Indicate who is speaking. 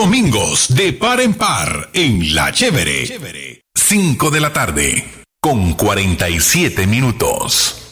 Speaker 1: domingos de par en par en La Chévere. 5 de la tarde con 47 minutos.